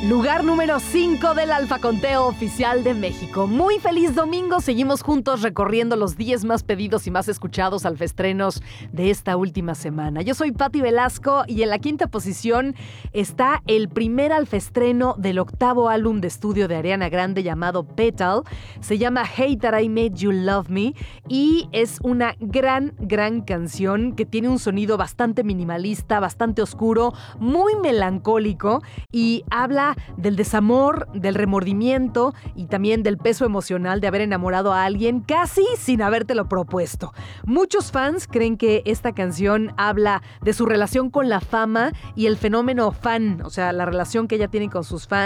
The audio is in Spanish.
Lugar número 5 del Alfaconteo Oficial de México. Muy feliz domingo. Seguimos juntos recorriendo los 10 más pedidos y más escuchados alfaestrenos de esta última semana. Yo soy Patti Velasco y en la quinta posición está el primer alfaestreno del octavo álbum de estudio de Ariana Grande llamado Petal. Se llama Hate That I Made You Love Me y es una gran canción que tiene un sonido bastante minimalista, bastante oscuro, muy melancólico y habla del desamor, del remordimiento y también del peso emocional de haber enamorado a alguien casi sin habértelo propuesto. Muchos fans creen que esta canción habla de su relación con la fama y el fenómeno fan, o sea, la relación que ella tiene con sus fans